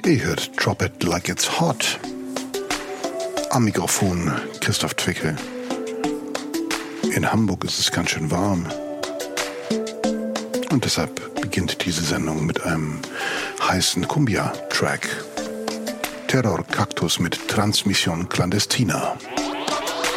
Ihr hört Drop It Like It's Hot. Am Mikrofon Christoph Twickel. In Hamburg ist es ganz schön warm. Und deshalb beginnt diese Sendung mit einem heißen Cumbia-Track. Terror Cactus mit Transmission Clandestina.